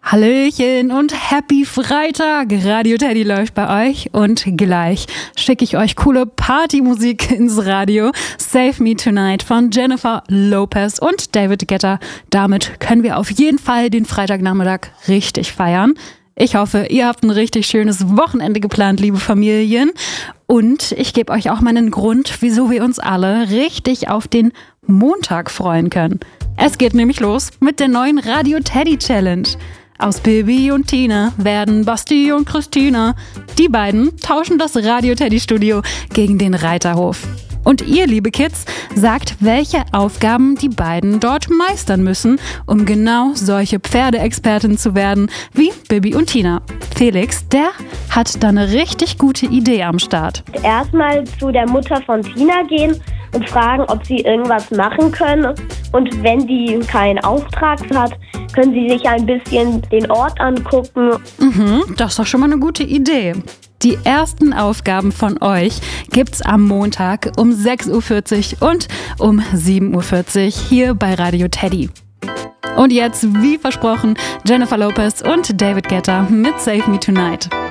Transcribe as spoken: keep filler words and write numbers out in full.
Hallöchen und Happy Freitag! Radio Teddy läuft bei euch und gleich schicke ich euch coole Partymusik ins Radio. Save Me Tonight von Jennifer Lopez und David Guetta. Damit können wir auf jeden Fall den Freitagnachmittag richtig feiern. Ich hoffe, ihr habt ein richtig schönes Wochenende geplant, liebe Familien. Und ich gebe euch auch mal einen Grund, wieso wir uns alle richtig auf den Montag freuen können. Es geht nämlich los mit der neuen Radio Teddy Challenge. Aus Bibi und Tina werden Basti und Christina. Die beiden tauschen das Radio Teddy Studio gegen den Reiterhof. Und ihr, liebe Kids, sagt, welche Aufgaben die beiden dort meistern müssen, um genau solche Pferdeexperten zu werden wie Bibi und Tina. Felix, der hat da eine richtig gute Idee am Start. Erstmal zu der Mutter von Tina gehen und fragen, ob sie irgendwas machen können. Und wenn die keinen Auftrag hat, können sie sich ein bisschen den Ort angucken. Mhm, das ist doch schon mal eine gute Idee. Die ersten Aufgaben von euch gibt's am Montag um sechs Uhr vierzig und um sieben Uhr vierzig hier bei Radio Teddy. Und jetzt, wie versprochen, Jennifer Lopez und David Guetta mit Save Me Tonight.